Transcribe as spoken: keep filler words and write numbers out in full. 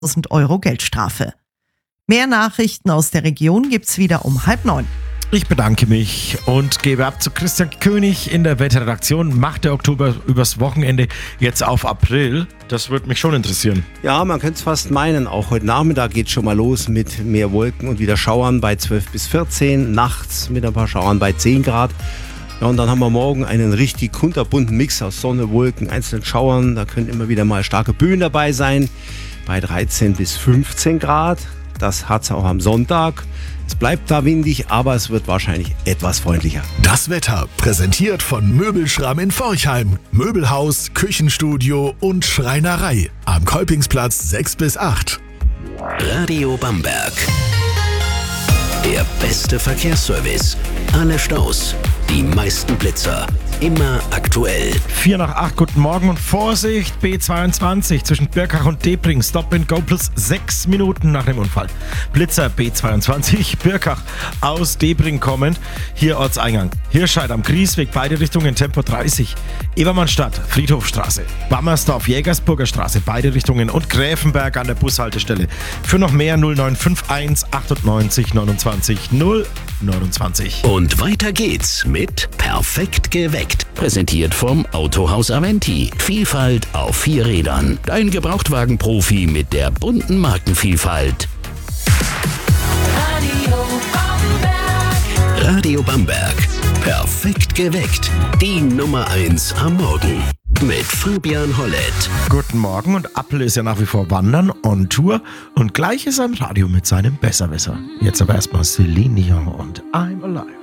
tausend Euro Geldstrafe. Mehr Nachrichten aus der Region gibt's wieder um halb neun. Ich bedanke mich und gebe ab zu Christian König in der Wetterredaktion. Macht der Oktober übers Wochenende jetzt auf April? Das würde mich schon interessieren. Ja, man könnte es fast meinen. Auch heute Nachmittag geht es schon mal los mit mehr Wolken und wieder Schauern bei zwölf bis vierzehn. Nachts mit ein paar Schauern bei zehn Grad. Ja, und dann haben wir morgen einen richtig kunterbunten Mix aus Sonne, Wolken, einzelnen Schauern. Da können immer wieder mal starke Böen dabei sein. Bei dreizehn bis fünfzehn Grad. Das hat es auch am Sonntag. Es bleibt da windig, aber es wird wahrscheinlich etwas freundlicher. Das Wetter präsentiert von Möbelschramm in Forchheim. Möbelhaus, Küchenstudio und Schreinerei. Am Kolpingsplatz sechs bis acht. Radio Bamberg. Der beste Verkehrsservice. Alle Staus, die meisten Blitzer. Immer aktuell. vier nach acht, guten Morgen und Vorsicht, B zweiundzwanzig zwischen Birkach und Debring, Stop and Go plus sechs Minuten nach dem Unfall. Blitzer B zweiundzwanzig, Birkach aus Debring kommend, hier Ortseingang. Hirscheid am Griesweg, beide Richtungen Tempo dreißig. Ebermannstadt, Friedhofstraße, Bammersdorf, Jägersburger Straße, beide Richtungen und Gräfenberg an der Bushaltestelle. Für noch mehr null neun fünf eins achtundneunzig neunundzwanzig null neunundzwanzig. Und weiter geht's mit Perfekt geweckt. Präsentiert vom Autohaus Aventi. Vielfalt auf vier Rädern. Dein Gebrauchtwagenprofi mit der bunten Markenvielfalt. Radio Bamberg. Radio Bamberg. Perfekt geweckt. Die Nummer eins am Morgen. Mit Fabian Hollett. Guten Morgen, und Apple ist ja nach wie vor wandern, on Tour, und gleich ist er im Radio mit seinem Besserwisser. Jetzt aber erstmal Celine Dion und I'm Alive.